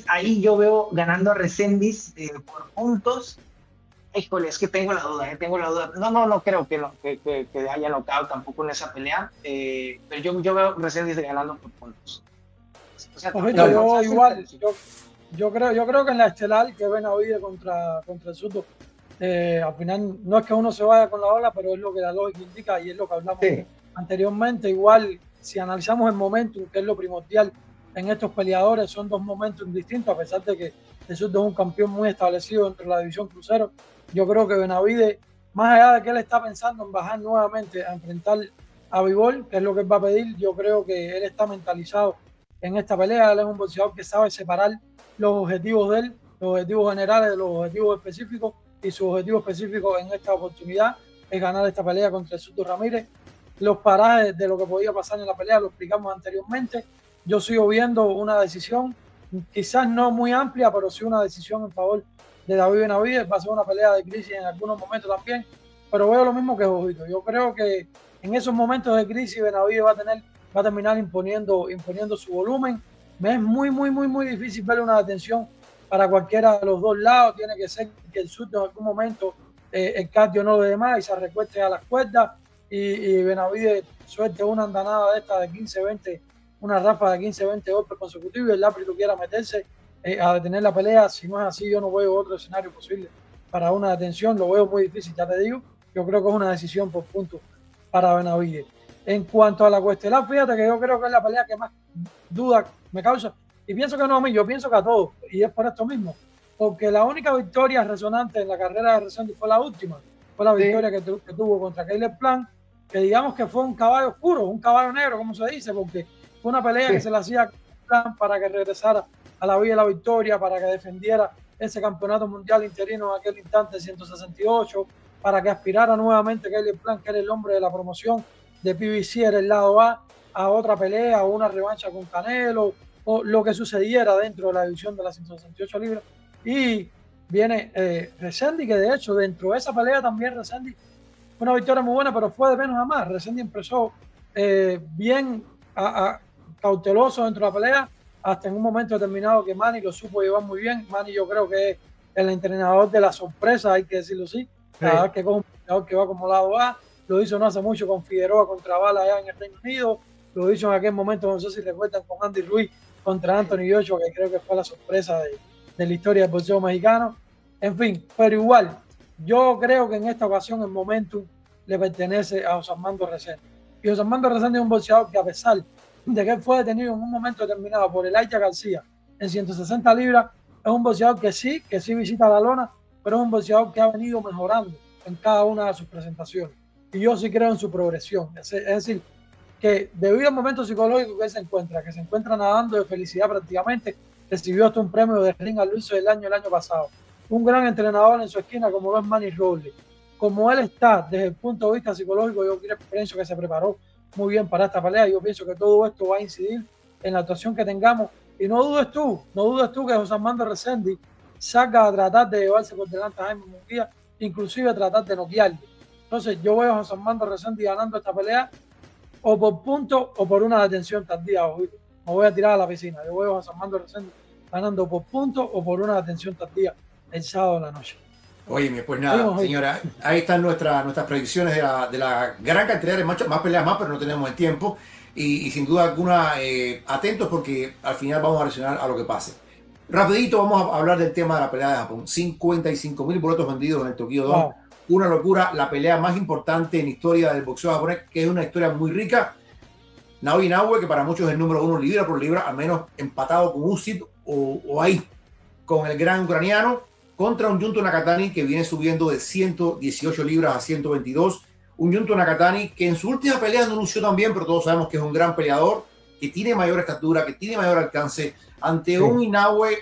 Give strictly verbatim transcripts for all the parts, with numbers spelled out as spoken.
ahí yo veo ganando a Resendiz eh, por puntos. Híjole, es que tengo la duda, eh, tengo la duda. No, no, no creo que, no, que, que, que haya nocao tampoco en esa pelea, eh, pero yo, yo veo Resendiz ganando por puntos. O sea, Ojito, no, no yo fácil, pero igual, sí. yo, yo creo, yo creo que en la estelar que Benavides contra, contra el Soto, eh, al final no es que uno se vaya con la ola, pero es lo que la lógica indica y es lo que hablamos Sí, anteriormente. Igual, si analizamos el momento, que es lo primordial en estos peleadores, son dos momentos distintos, a pesar de que el Soto es un campeón muy establecido dentro de la división crucero. Yo creo que Benavides, más allá de que él está pensando en bajar nuevamente a enfrentar a Bivol, que es lo que él va a pedir, yo creo que él está mentalizado en esta pelea. Él es un boxeador que sabe separar los objetivos de él, los objetivos generales de los objetivos específicos, y su objetivo específico en esta oportunidad es ganar esta pelea contra el Suto Ramírez. Los parajes de lo que podía pasar en la pelea lo explicamos anteriormente. Yo sigo viendo una decisión, quizás no muy amplia, pero sí una decisión en favor de David Benavides. Va a ser una pelea de crisis en algunos momentos también, pero veo lo mismo que Jojito. Yo creo que en esos momentos de crisis Benavides va a tener va a terminar imponiendo, imponiendo su volumen. Me es muy, muy, muy, muy difícil ver una detención para cualquiera de los dos lados. Tiene que ser que el surdo en algún momento eh, el cardio no lo dé más y se recueste a las cuerdas y, y Benavides suelte una andanada de esta de quince, veinte, una rafa de quince, veinte golpes consecutivos y el árbitro quiera meterse eh, a detener la pelea. Si no es así, yo no veo otro escenario posible para una detención. Lo veo muy difícil, ya te digo. Yo creo que es una decisión por puntos para Benavides. En cuanto a la cuestelar, fíjate que yo creo que es la pelea que más duda me causa. Y pienso que no a mí, yo pienso que a todos. Y es por esto mismo. Porque la única victoria resonante en la carrera de Resendiz fue la última. Fue la sí, victoria que, tu, que tuvo contra Caleb Plant, que digamos que fue un caballo oscuro, un caballo negro, como se dice, porque fue una pelea que sí. se le hacía a Plant para que regresara a la vía de la victoria, para que defendiera ese campeonato mundial interino en aquel instante ciento sesenta y ocho, para que aspirara nuevamente Caleb Plant, que era el hombre de la promoción de P B C, era el lado A, a otra pelea o una revancha con Canelo o lo que sucediera dentro de la división de las ciento sesenta y ocho libras. Y viene eh, Resendiz, que de hecho dentro de esa pelea también Resendiz fue una victoria muy buena, pero fue de menos a más. Resendiz empezó eh, bien a, a, cauteloso dentro de la pelea, hasta en un momento determinado que Manny lo supo llevar muy bien. Manny yo creo que es el entrenador de la sorpresa, hay que decirlo así. Cada vez Sí. que coge un entrenador que va como lado A, lo hizo no hace mucho con Figueroa contra Bala allá en el Reino Unido, lo hizo en aquel momento, no sé si recuerdan, con Andy Ruiz contra Anthony Joshua, que creo que fue la sorpresa de, de la historia del boxeo mexicano. En fin, pero igual, yo creo que en esta ocasión el momentum le pertenece a José Armando Reséndiz. Y José Armando Reséndiz es un boxeador que, a pesar de que él fue detenido en un momento determinado por el Aicha García en ciento sesenta libras, es un boxeador que sí, que sí visita la lona, pero es un boxeador que ha venido mejorando en cada una de sus presentaciones. Y yo sí creo en su progresión. Es, es decir, que debido al momento psicológico que se encuentra, que se encuentra nadando de felicidad prácticamente, recibió hasta un premio de Ring al Luso del año el año pasado. Un gran entrenador en su esquina como lo es Manny Robles. Como él está desde el punto de vista psicológico, yo pienso que se preparó muy bien para esta pelea. Yo pienso que todo esto va a incidir en la actuación que tengamos. Y no dudes tú, no dudes tú que José Armando Reséndiz salga a tratar de llevarse por delante a Jaime Munguía, inclusive a tratar de noquearle. Entonces yo veo a José Armando Reséndiz ganando esta pelea o por punto o por una detención tardía. Ojito. Me voy a tirar a la piscina. Yo veo a José Armando Reséndiz ganando por punto o por una detención tardía el sábado de la noche. Oye, pues nada, Seguimos, Ojito. señora, ahí están nuestras, nuestras predicciones de la, de la gran cantidad de más, más peleas más, pero no tenemos el tiempo. Y, y sin duda alguna, eh, atentos porque al final vamos a reaccionar a lo que pase. Rapidito vamos a hablar del tema de la pelea de Japón. cincuenta y cinco mil boletos vendidos en el Tokyo Dome. Wow. Una locura, la pelea más importante en la historia del boxeo japonés, que es una historia muy rica. Naoya Inoue, que para muchos es el número uno libra por libra, al menos empatado con Usyk o, o ahí con el gran ucraniano, contra un Junto Nakatani que viene subiendo de ciento dieciocho libras a ciento veintidós. Un Junto Nakatani que en su última pelea no lució tan bien, pero todos sabemos que es un gran peleador, que tiene mayor estatura, que tiene mayor alcance, ante sí. un Inoue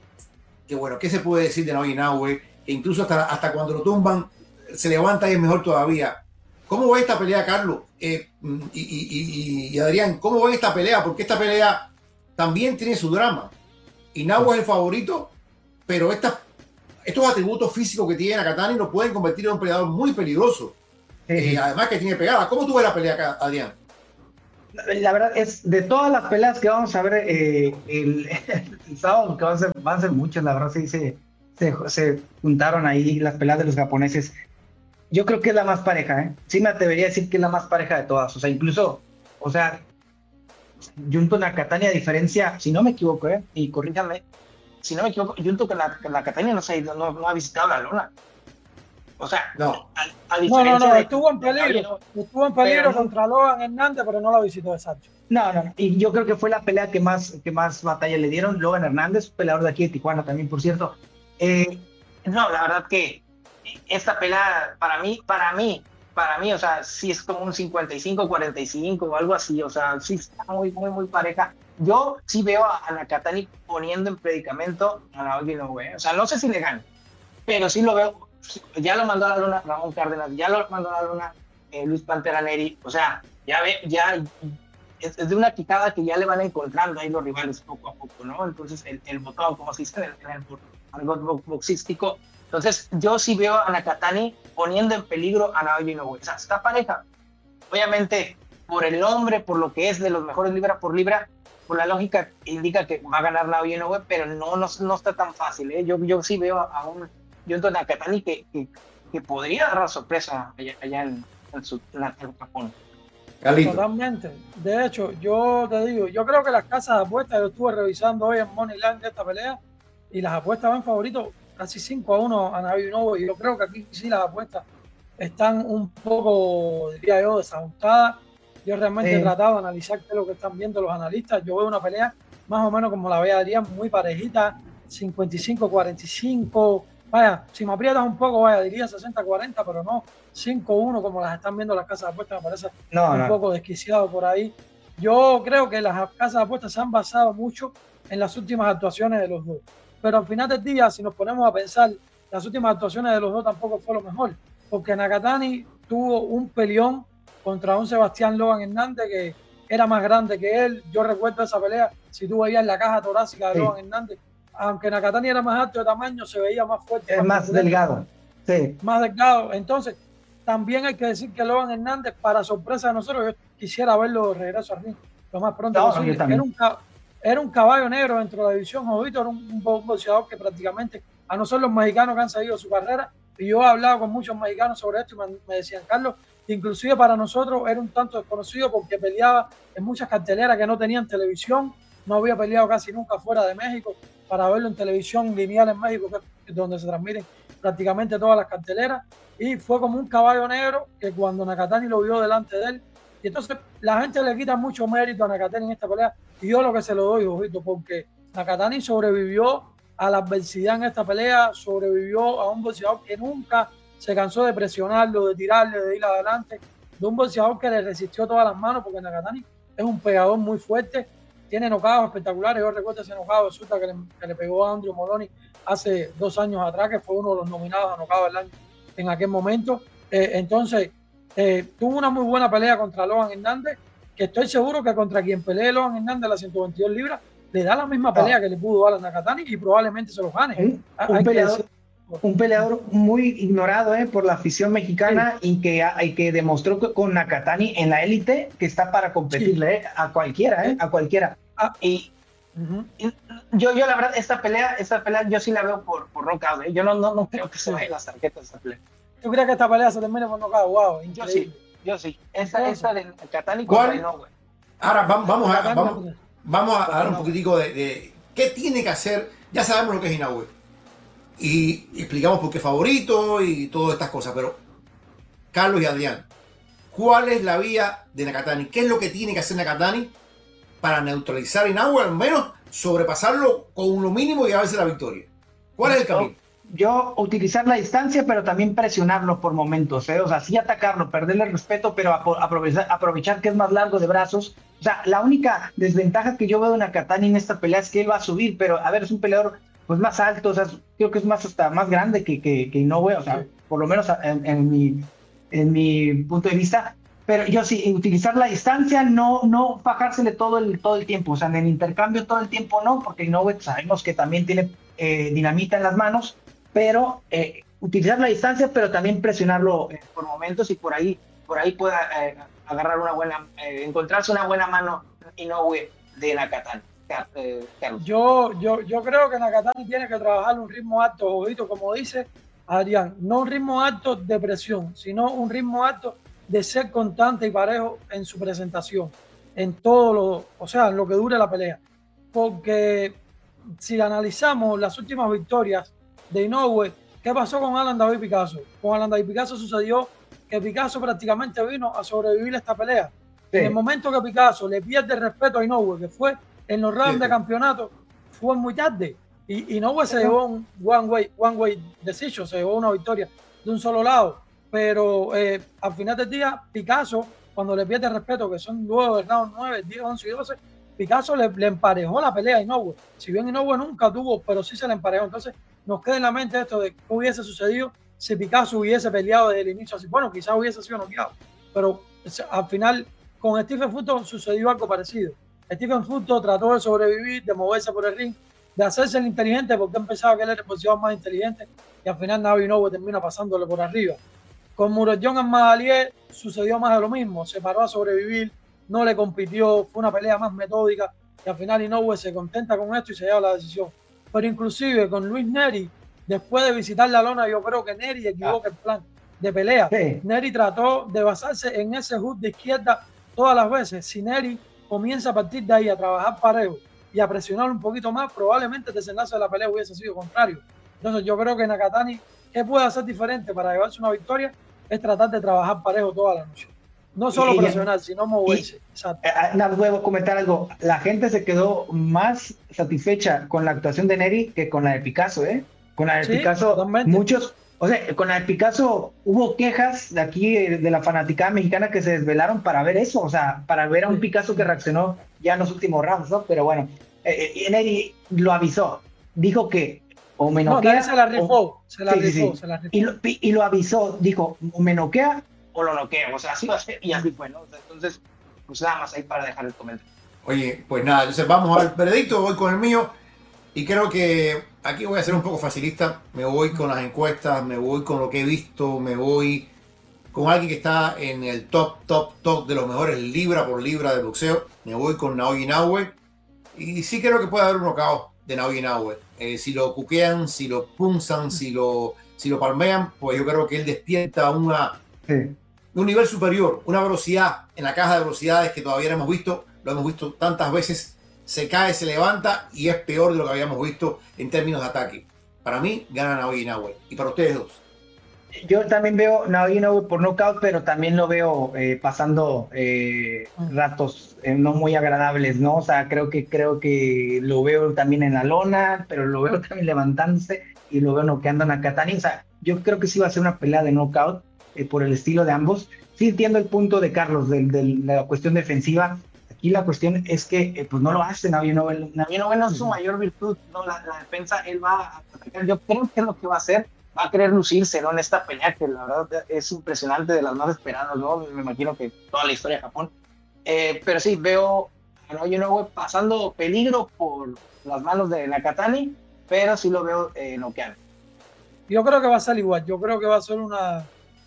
que bueno, ¿qué se puede decir de Naoya Inoue? Que incluso hasta, hasta cuando lo tumban se levanta y es mejor todavía. ¿Cómo va esta pelea, Carlos? Eh, y, y, y, y Adrián, ¿cómo va esta pelea? Porque esta pelea también tiene su drama. Inoue es el favorito, pero estas, estos atributos físicos que tiene Nakatani lo pueden convertir en un peleador muy peligroso. Sí. Eh, además que tiene pegada. ¿Cómo tú ves la pelea acá, Adrián? La verdad es, de todas las peleas que vamos a ver, eh, el, el sábado, que van a ser, van a ser muchos, la verdad, sí, se, se, se juntaron ahí las peleas de los japoneses. Yo creo que es la más pareja, ¿eh? Sí me atrevería a decir que es la más pareja de todas. O sea, incluso, o sea, Junto Nakatani, a diferencia, si no me equivoco, ¿eh? Y corríjame, si no me equivoco, Junto Nakatani no, se ha ido, no, no ha visitado la luna. O sea, No, a, a No, no, diferencia no, de, estuvo en de Naoya peligro. Inoue, Estuvo en peligro pero no, contra Logan Hernández, pero no la visitó de Sancho. no, no, y yo creo que fue la pelea que más, que más batalla le dieron. Logan Hernández, peleador de aquí de Tijuana también, por cierto. Eh, no, la verdad que esta pelea, para mí, para mí, para mí, o sea, sí es como un cincuenta y cinco cuarenta y cinco o algo así, o sea, sí está muy, muy, muy pareja. Yo sí veo a, a Nakatani poniendo en predicamento a Naoya Inoue, o sea, no sé si le gane, pero sí lo veo, ya lo mandó a la luna Ramón Cárdenas, ya lo mandó a la luna eh, Luis Pantera Neri, o sea, ya ve, ya es, es de una quijada que ya le van encontrando ahí los rivales poco a poco, ¿no? Entonces, el, el botón, como se dice en el, en el argot boxístico. Entonces, yo sí veo a Nakatani poniendo en peligro a Naoya Inoue. O sea, está pareja. Obviamente, por el nombre, por lo que es de los mejores libra por libra, por la lógica indica que va a ganar Naoya Inoue, pero no, no, no está tan fácil, ¿eh? Yo, yo sí veo a un Junto Nakatani que, que, que podría dar la sorpresa allá, allá en, en, su, en, en Japón. Carlito. Totalmente. De hecho, yo te digo, yo creo que las casas de apuestas, yo estuve revisando hoy en Moneyland de esta pelea y las apuestas van favoritos casi cinco a uno a Naoya Inoue, y yo creo que aquí sí las apuestas están un poco, diría yo, desajustadas. Yo realmente sí. he tratado de analizar qué es lo que están viendo los analistas. Yo veo una pelea más o menos como la veía Adrián, muy parejita, cincuenta y cinco cuarenta y cinco. Vaya, si me aprietas un poco, vaya, diría sesenta cuarenta, pero no cinco uno como las están viendo las casas de apuestas. Me parece no, un no. poco desquiciado por ahí. Yo creo que las casas de apuestas se han basado mucho en las últimas actuaciones de los dos. Pero al final del día, si nos ponemos a pensar, las últimas actuaciones de los dos tampoco fue lo mejor. Porque Nakatani tuvo un peleón contra un Sebastián Logan Hernández que era más grande que él. Yo recuerdo esa pelea, si tú veías la caja torácica de sí. Logan Hernández, aunque Nakatani era más alto de tamaño, se veía más fuerte. Es más, más delgado. Sí. Más delgado. Entonces, también hay que decir que Logan Hernández, para sorpresa de nosotros, yo quisiera verlo de regreso al ring lo más pronto no, posible. Era un, era un caballo negro dentro de la división Jovito, era un, un boxeador que prácticamente, a no ser los mexicanos que han seguido su carrera, y yo he hablado con muchos mexicanos sobre esto y me, me decían, Carlos, inclusive para nosotros era un tanto desconocido porque peleaba en muchas carteleras que no tenían televisión, no había peleado casi nunca fuera de México, para verlo en televisión lineal en México, que es donde se transmiten prácticamente todas las carteleras, y fue como un caballo negro que cuando Nakatani lo vio delante de él, y entonces la gente le quita mucho mérito a Nakatani en esta pelea, y yo lo que se lo doy, ojito, porque Nakatani sobrevivió a la adversidad en esta pelea, sobrevivió a un boxeador que nunca se cansó de presionarlo, de tirarle, de ir adelante, de un boxeador que le resistió todas las manos, porque Nakatani es un pegador muy fuerte, tiene nocados espectaculares. Yo recuerdo ese nocao de Suta que le, que le pegó a Andrew Moloney hace dos años atrás, que fue uno de los nominados a nocao del año en aquel momento. Eh, entonces, eh, tuvo una muy buena pelea contra Logan Hernández, que estoy seguro que contra quien pelee Logan Hernández a las ciento veintidós libras, le da la misma pelea ah. que le pudo dar a Nakatani y probablemente se lo gane. Un, un, peleador, un peleador muy ignorado eh, por la afición mexicana sí. y, que, y que demostró que con Nakatani en la élite que está para competirle sí. eh, a cualquiera, eh, a cualquiera. Ah. Y, uh-huh. y yo, yo la verdad, esta pelea, esta pelea yo sí la veo por, por knockout. ¿eh? Yo no, no, no creo que se vayan las tarjetas de esta pelea. ¿Tú crees que esta pelea se termine por knockout? Wow, increíble. Yo sí, yo sí. Esta, esta de Nakatani contra Inoue. Ahora vamos, vamos a... Vamos. Vamos a dar un poquitico de, de qué tiene que hacer. Ya sabemos lo que es Inoue y, y explicamos por qué es favorito y todas estas cosas, pero Carlos y Adrián, ¿cuál es la vía de Nakatani? ¿Qué es lo que tiene que hacer Nakatani para neutralizar a Inoue, al menos sobrepasarlo con lo mínimo y llevarse la victoria? ¿Cuál es el camino? Yo utilizar la distancia, pero también presionarlo por momentos, ¿eh? O sea, sí atacarlo, perderle el respeto, pero aprovechar, aprovechar que es más largo de brazos. O sea, la única desventaja que yo veo de Nakatani en esta pelea es que él va a subir, pero a ver, es un peleador pues más alto, o sea, creo que es más hasta más grande que, que, que Inoue, o sea, sí. por lo menos en, en, mi, en mi punto de vista. Pero yo sí, utilizar la distancia, no, no fajársele todo el, todo el tiempo, o sea, en el intercambio todo el tiempo no, porque Inoue sabemos que también tiene eh, dinamita en las manos, pero eh, utilizar la distancia, pero también presionarlo eh, por momentos y por ahí, por ahí pueda eh, agarrar una buena, eh, encontrarse una buena mano Inoue de Nakatani. eh, Carlos. Yo, yo, yo creo que Nakatani tiene que trabajar un ritmo alto, ojito, como dice Adrián, no un ritmo alto de presión, sino un ritmo alto de ser constante y parejo en su presentación, en todo lo, o sea, en lo que dure la pelea. Porque si analizamos las últimas victorias de Inoue, ¿qué pasó con Alan David Picasso? Con Alan David Picasso sucedió que Picasso prácticamente vino a sobrevivir esta pelea. Sí. En el momento que Picasso le pierde el respeto a Inoue, que fue en los rounds sí. de campeonato, fue muy tarde. Y Inoue se llevó un one way, one way decision, se llevó una victoria de un solo lado. Pero eh, al final del día, Picasso, cuando le pierde el respeto, que son luego del round nueve, diez, once y doce, Picasso le, le emparejó la pelea a Inoue. Si bien Inoue nunca tuvo, pero sí se le emparejó. Entonces nos queda en la mente esto de qué hubiese sucedido si Picasso hubiese peleado desde el inicio así. Bueno, quizás hubiese sido noqueado, pero al final con Stephen Fulton sucedió algo parecido. Stephen Fulton trató de sobrevivir, de moverse por el ring, de hacerse el inteligente porque empezaba que él era el boxeador más inteligente y al final Nabi Inoue termina pasándole por arriba. Con Murodjon Almadalier sucedió más de lo mismo, se paró a sobrevivir, no le compitió, fue una pelea más metódica y al final Inoue se contenta con esto y se lleva la decisión. Pero inclusive con Luis Neri, después de visitar la lona, yo creo que Neri equivoca ah. el plan de pelea. Sí. Neri trató de basarse en ese hook de izquierda todas las veces. Si Neri comienza a partir de ahí a trabajar parejo y a presionar un poquito más, probablemente el desenlace de la pelea hubiese sido contrario. Entonces yo creo que Nakatani, ¿qué puede hacer diferente para llevarse una victoria? Es tratar de trabajar parejo toda la noche. No solo y, presionar, y, sino moverse. Exacto. Eh, voy a comentar algo. La gente se quedó más satisfecha con la actuación de Neri que con la de Picasso, ¿eh? Con la de sí, Picasso, totalmente. Muchos, o sea, con la de Picasso hubo quejas de aquí, de la fanaticada mexicana que se desvelaron para ver eso, o sea, para ver a un Picasso que reaccionó ya en los últimos rounds, ¿no? Pero bueno, eh, Neri lo avisó, dijo que o me noquea. No, se la rifó, o, se la sí, rifó, sí, se la rifó. Y lo, y lo avisó, dijo, o me noquea o lo noquea, o sea, así va a ser, y así fue, ¿no? O sea, entonces, pues nada más ahí para dejar el comentario. Oye, pues nada, entonces vamos al veredicto, voy con el mío, y creo que aquí voy a ser un poco facilista, me voy con las encuestas, me voy con lo que he visto, me voy con alguien que está en el top, top, top de los mejores libra por libra de boxeo, me voy con Naoya Inoue, y sí creo que puede haber un knockout de Naoya Inoue. Eh, si lo cuquean, si lo punzan, si lo, si lo palmean, pues yo creo que él despierta una, sí. un nivel superior, una velocidad en la caja de velocidades que todavía no hemos visto, lo hemos visto tantas veces, se cae, se levanta y es peor de lo que habíamos visto en términos de ataque. Para mí, gana Naoya Inoue. Y para ustedes dos. Yo también veo Naoya Inoue por nocaut, pero también lo veo eh, pasando eh, ratos eh, no muy agradables, ¿no? O sea, creo que creo que lo veo también en la lona, pero lo veo también levantándose y lo veo noqueando a Nakatani. O sea, yo creo que sí va a ser una pelea de knockout eh, por el estilo de ambos. Sí entiendo el punto de Carlos de, de, de la cuestión defensiva. Aquí la cuestión es que eh, pues no lo hace Naoya Inoue. Naoya Inoue no es su mayor virtud, ¿no? La, la defensa, él va a atacar. Yo creo que es lo que va a hacer. Va a querer lucirse, ¿no? En esta pelea que la verdad es impresionante, de las más esperadas, ¿no? Me imagino que toda la historia de Japón. Eh, pero sí, veo a Naoya Inoue pasando peligro por las manos de Nakatani, pero sí lo veo eh, noqueando. Yo creo que va a ser igual. Yo creo que va a ser una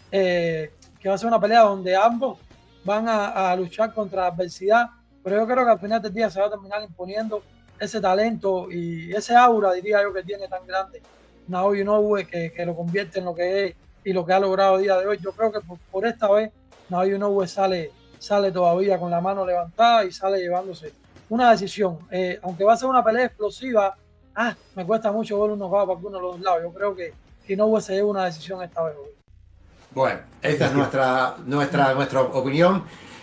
eh, que va a ser una pelea donde ambos van a, a luchar contra la adversidad, pero yo creo que al final del día se va a terminar imponiendo ese talento y ese aura, diría yo, que tiene tan grande Naoya Inoue, que, que lo convierte en lo que es y lo que ha logrado a día de hoy. Yo creo que por, por esta vez Naoya Inoue sale, sale todavía con la mano levantada y sale llevándose una decisión. Eh, aunque va a ser una pelea explosiva, ah, me cuesta mucho ver un knockout para alguno de los dos lados. Yo creo que, que Inoue se lleva una decisión esta vez hoy. Bueno, esta es nuestra, nuestra, nuestra opinión.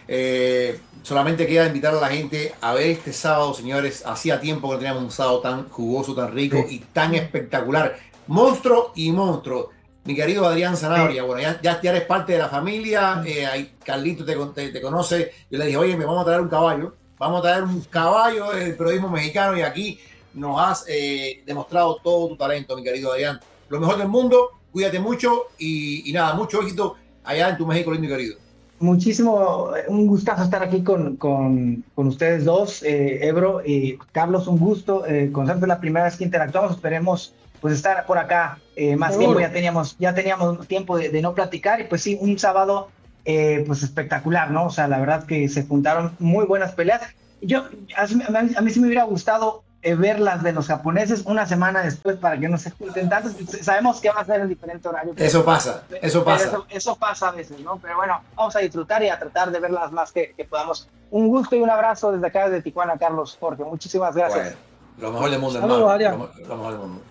Eh, solamente queda invitar a la gente a ver este sábado, señores. Hacía tiempo que no teníamos un sábado tan jugoso, tan rico sí. y tan espectacular. Monstruo y monstruo. Mi querido Adrián Zanabria, sí. bueno, ya, ya, ya eres parte de la familia. Eh, ahí Carlito te, te, te conoce. Yo le dije, oye, me vamos a traer un caballo. Vamos a traer un caballo del periodismo mexicano y aquí nos has eh, demostrado todo tu talento, mi querido Adrián. Lo mejor del mundo, cuídate mucho y, y nada, mucho éxito allá en tu México lindo y querido. Muchísimo, un gustazo estar aquí con, con, con ustedes dos, eh, Ebro y Carlos, un gusto. Eh, con Santos, la primera vez que interactuamos, esperemos pues estar por acá eh, más Seguro. tiempo, ya teníamos, ya teníamos tiempo de, de no platicar y pues sí, un sábado eh, pues espectacular, ¿no? O sea, la verdad que se juntaron muy buenas peleas Yo, a, a mí sí me hubiera gustado eh, ver las de los japoneses una semana después para que no se junten tantos. Sabemos que va a ser en diferente horario. Pero, eso pasa, eso pasa. Eso, eso pasa a veces, ¿no? Pero bueno, vamos a disfrutar y a tratar de verlas más que, que podamos. Un gusto y un abrazo desde acá, desde Tijuana, Carlos, Jorge. Muchísimas gracias. Bueno, lo mejor del mundo, Saludos, hermano. Lo, lo mejor del mundo.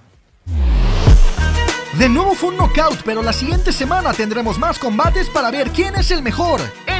De nuevo fue un knockout, pero la siguiente semana tendremos más combates para ver quién es el mejor.